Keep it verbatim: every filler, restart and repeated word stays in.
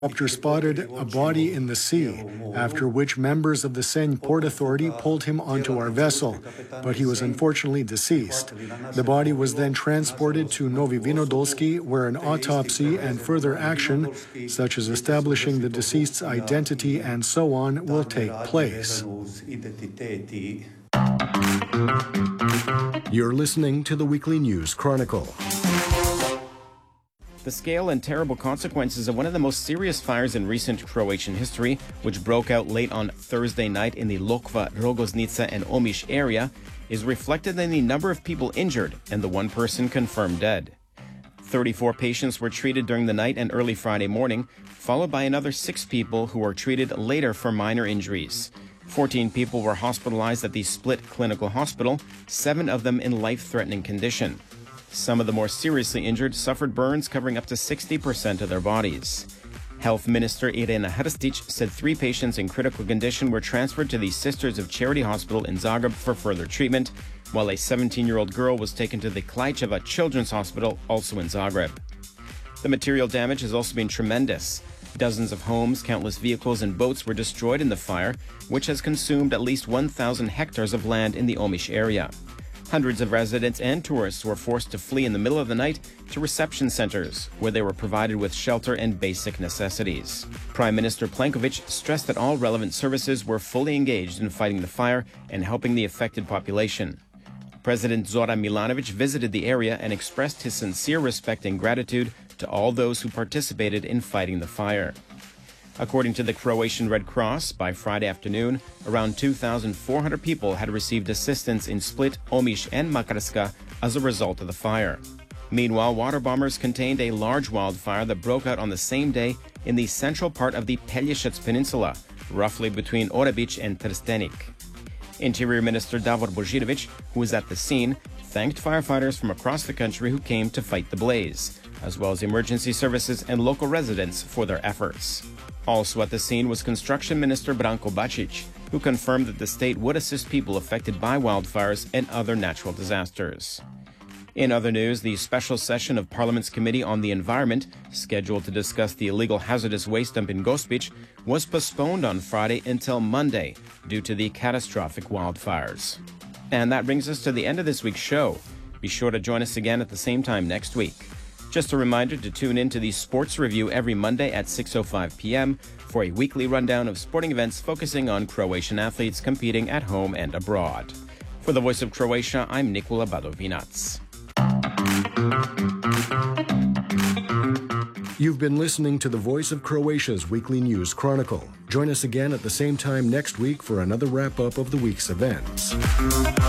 Helicopter spotted a body in the sea, after which members of the Seine Port Authority pulled him onto our vessel, but he was unfortunately deceased. The body was then transported to Novi Vinodolski, where an autopsy and further action, such as establishing the deceased's identity and so on, will take place. You're listening to the Weekly News Chronicle. The scale and terrible consequences of one of the most serious fires in recent Croatian history, which broke out late on Thursday night in the Lokva, Rogoznica, and Omiš area, is reflected in the number of people injured and the one person confirmed dead. thirty-four patients were treated during the night and early Friday morning, followed by another six people who were treated later for minor injuries. fourteen people were hospitalized at the Split Clinical Hospital, seven of them in life-threatening condition. Some of the more seriously injured suffered burns covering up to sixty percent of their bodies. Health Minister Irena Hrstić said three patients in critical condition were transferred to the Sisters of Charity Hospital in Zagreb for further treatment, while a seventeen-year-old girl was taken to the Klaicheva Children's Hospital, also in Zagreb. The material damage has also been tremendous. Dozens of homes, countless vehicles, and boats were destroyed in the fire, which has consumed at least one thousand hectares of land in the Omiš area. Hundreds of residents and tourists were forced to flee in the middle of the night to reception centers, where they were provided with shelter and basic necessities. Prime Minister Plenković stressed that all relevant services were fully engaged in fighting the fire and helping the affected population. President Zoran Milanović visited the area and expressed his sincere respect and gratitude to all those who participated in fighting the fire. According to the Croatian Red Cross, by Friday afternoon, around two thousand four hundred people had received assistance in Split, Omiš, and Makarska as a result of the fire. Meanwhile, water bombers contained a large wildfire that broke out on the same day in the central part of the Pelješac Peninsula, roughly between Orebić and Trstenik. Interior Minister Davor Božinović, who was at the scene, thanked firefighters from across the country who came to fight the blaze, as well as emergency services and local residents for their efforts. Also at the scene was Construction Minister Branko Bačić, who confirmed that the state would assist people affected by wildfires and other natural disasters. In other news, the special session of Parliament's Committee on the Environment, scheduled to discuss the illegal hazardous waste dump in Gospić, was postponed on Friday until Monday due to the catastrophic wildfires. And that brings us to the end of this week's show. Be sure to join us again at the same time next week. Just a reminder to tune in to the Sports Review every Monday at six oh five p.m. for a weekly rundown of sporting events focusing on Croatian athletes competing at home and abroad. For the Voice of Croatia, I'm Nikola Badovinac. You've been listening to the Voice of Croatia's Weekly News Chronicle. Join us again at the same time next week for another wrap-up of the week's events.